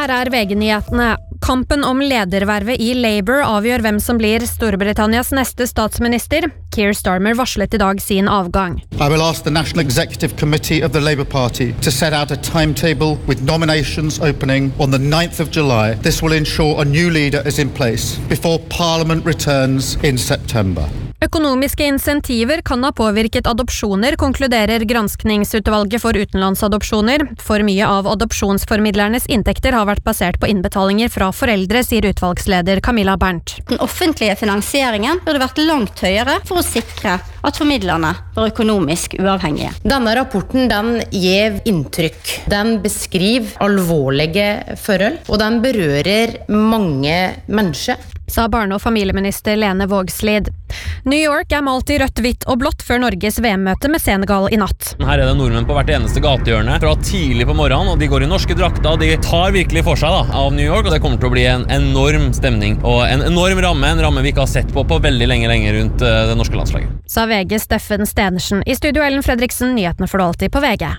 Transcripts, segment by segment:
Her VG-nyhetene. Kampen om ledervervet i Labour avgjør hvem som blir Storbritannias neste statsminister. Keir Starmer varslet I dag sin avgang. I will ask the National Executive Committee of the Labour Party to set out a timetable with nominations opening on the 9th of July. This will ensure a new leader is in place before Parliament returns in September. Økonomiske insentiver kan ha påvirket adopsjoner, konkluderer granskningsutvalget for utenlandsadopsjoner. For mye av adopsjonsformidlernes inntekter har vært basert på innbetalinger fra foreldre, sier utvalgsleder Camilla Berndt. Den offentlige finansieringen burde vært langt høyere for å sikre at formidlerne var økonomisk uavhengige. Denne rapporten den gir inntrykk. Den beskriver alvorlige forhold, og den berører mange mennesker. Sa barne- og familieminister Lene Vågslid. New York malt I rødt, hvitt og blått før Norges VM-møte med Senegal I natt. Her det nordmenn på hvert eneste gatehjørne fra tidlig på morgenen, og de går I norske drakter, og de tar virkelig for seg av New York, og det kommer til å bli en enorm stemning, og en enorm ramme, en ramme vi ikke har sett på veldig lenge rundt det norske landslaget. Sa VG Steffen Stenersen. I studio Ellen Fredriksen, nyhetene får du alltid på VG.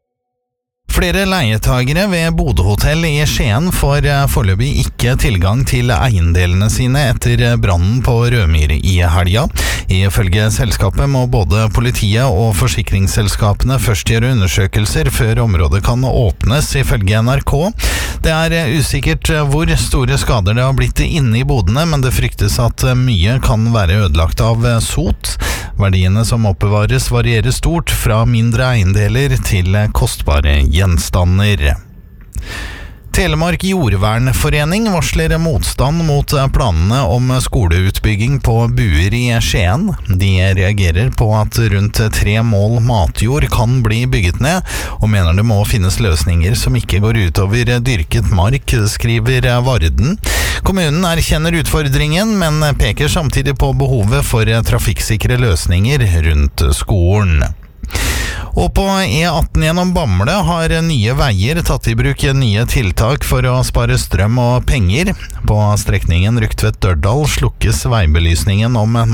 Flere leietagere ved Bodø Hotel I Skien får foreløpig ikke tilgang til eiendelene sine etter brannen på Rødmyr I helga. Ifølge selskapet må både politiet og forsikringsselskapene først gjøre undersøkelser før området kan åpnes, ifølge NRK. Det usikkert hvor store skader det har blitt inne I bodene, men det fryktes at mye kan være ødelagt av sot. Verdiene som oppbevares varierer stort fra mindre eiendeler til kostbare gjenstander. Telemark Jordvernforening varsler motstand mot planene om skoleutbygging på buer I Skien. De reagerer på at rundt 3 mål matjord kan bli bygget ned, og mener det må finnes løsninger som ikke går utover dyrket mark, skriver Varden. Kommunen erkjenner utfordringen, men peker samtidig på behovet for trafikksikre løsninger rundt skolen. Og på E18 gjennom Bamble har Nye Veier tatt I bruk nye tiltak for å spare strøm og penger. På strekningen Rugtvedt-Dørdal slukkes veibelysningen om